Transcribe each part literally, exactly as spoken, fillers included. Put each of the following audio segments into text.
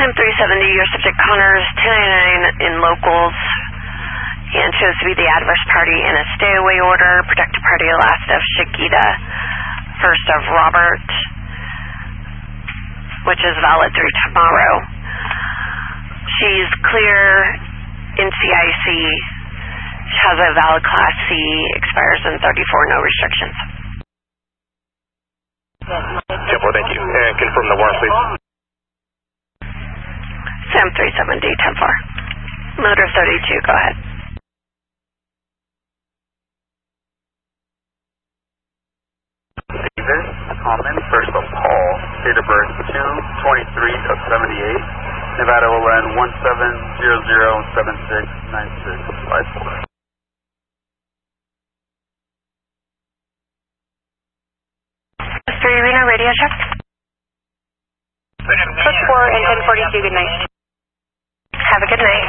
Sam three seventy, your subject Connors, ten ninety-nine in locals, and shows to be the adverse party in a stay-away order. Protected party last of Shigita, first of Robert, which is valid through tomorrow. She's clear in C I C. She has a valid Class C, expires in thirty-four, no restrictions. ten four, thank you. And confirm the warrant, please. Sam three seventy, ten four. Motor thirty-two, go ahead. Davis, Common, first of Paul, date of birth two twenty-three of seventy-eight, Nevada O N one seven zero zero seven six nine six five four. three Reno, radio check. Push four and ten forty-two, good night. Have a good night.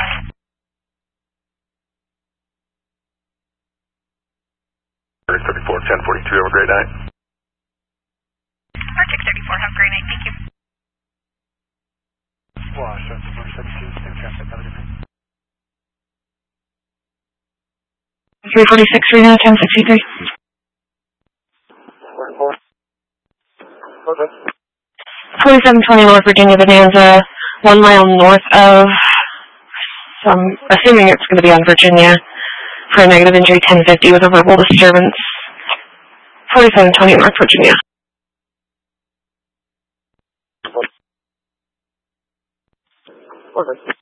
thirty-four, ten forty-two, have a great night. Arctic thirty-four, have a great night, thank you. Wash, that's four seventeen, same traffic, have a good night. three forty-six, Reno, ten sixty-three. forty-seven twenty North Virginia Bonanza, one mile north of, so I'm assuming it's going to be on Virginia, for a negative injury ten fifty with a verbal disturbance. forty-seven twenty North Virginia. Perfect.